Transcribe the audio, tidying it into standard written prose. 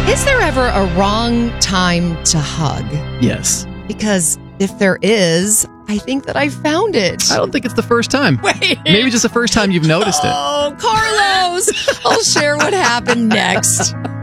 Is there ever a wrong time to hug? Yes. Because if there is, I think that I found it. I don't think it's the first time. Wait. Maybe just the first time you've noticed it. Oh, Carlos! I'll share what happened next.